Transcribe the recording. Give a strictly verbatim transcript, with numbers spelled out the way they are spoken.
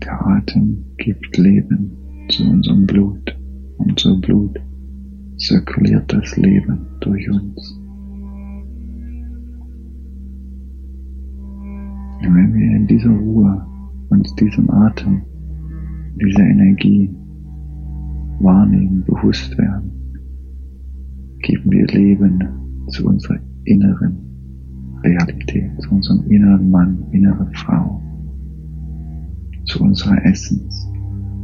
Der Atem gibt Leben zu unserem Blut. Unser Blut zirkuliert das Leben durch uns. Und wenn wir in dieser Ruhe uns diesem Atem, dieser Energie wahrnehmen, bewusst werden, geben wir Leben zu unserer inneren Realität, zu unserem inneren Mann, inneren Frau, zu unserer Essenz.